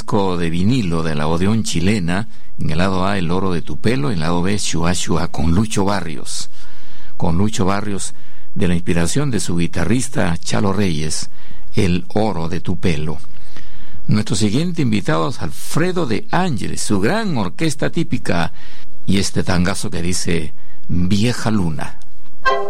disco de vinilo de la Odeón chilena. En el lado A, El oro de tu pelo, en el lado B, Shua Shua, con Lucho Barrios. Con Lucho Barrios, de la inspiración de su guitarrista Chalo Reyes, El oro de tu pelo. Nuestro siguiente invitado es Alfredo de Ángeles, su gran orquesta típica, y este tangazo que dice Vieja Luna.